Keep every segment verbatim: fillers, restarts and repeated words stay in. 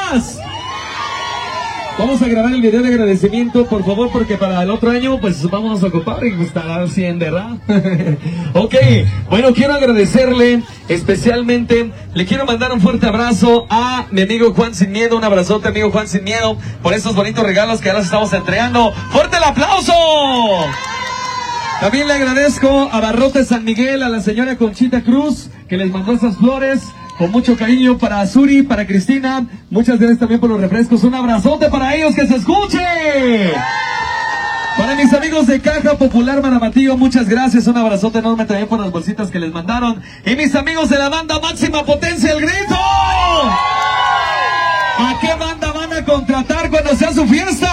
más? Vamos a grabar el video de agradecimiento, por favor, porque para el otro año, pues vamos a ocupar y estará al cien, ¿verdad? Ok, bueno, quiero agradecerle especialmente, le quiero mandar un fuerte abrazo a mi amigo Juan Sin Miedo, un abrazote, amigo Juan Sin Miedo, por esos bonitos regalos que ahora estamos entregando. ¡Fuerte el aplauso! También le agradezco a Barrote San Miguel, a la señora Conchita Cruz, que les mandó esas flores. Con mucho cariño para Azuri, para Cristina. Muchas gracias también por los refrescos. Un abrazote para ellos, que se escuche. Para mis amigos de Caja Popular Marabatío, muchas gracias. Un abrazote enorme también por las bolsitas que les mandaron. Y mis amigos de la banda Máxima Potencia, el grito. ¿A qué banda van a contratar cuando sea su fiesta?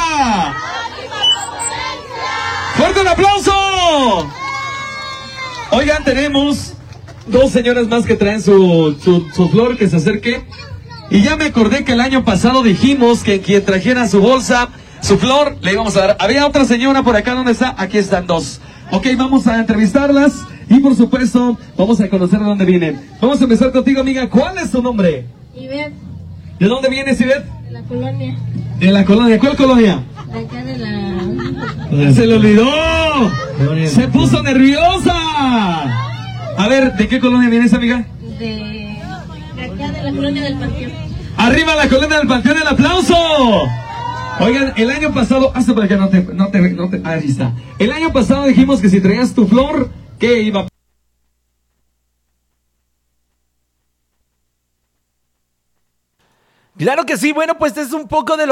¡Fuerte el aplauso! Oigan, tenemos dos señoras más que traen su, su, su flor, que se acerque. Y ya me acordé que el año pasado dijimos que quien trajera su bolsa, su flor, le íbamos a dar. Había otra señora por acá, ¿dónde está? Aquí están dos. Ok, vamos a entrevistarlas y por supuesto vamos a conocer de dónde vienen. Vamos a empezar contigo, amiga. ¿Cuál es tu nombre? Ivette. ¿De dónde vienes, Ivette? De la colonia. De la colonia. ¿Cuál colonia? De acá de la... ¡Se le olvidó! ¡Se puso nerviosa! A ver, ¿de qué colonia vienes, amiga? De... de acá de la colonia del Panteón. ¡Arriba la colonia del Panteón, el aplauso! Oigan, el año pasado... Hasta para que no te... No te, no te ahí está. El año pasado dijimos que si traías tu flor, ¿qué iba? Claro que sí, bueno, pues es un poco de lo